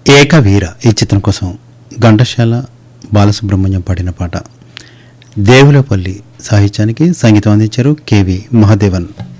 ఏకవీర ఈ చిత్రం కోసం ఘంటసాల బాలసుబ్రహ్మణ్యం పాడిన పాట. దేవులపల్లి సాహిత్యానికి సంగీతం అందించారు కెవి మహాదేవన్.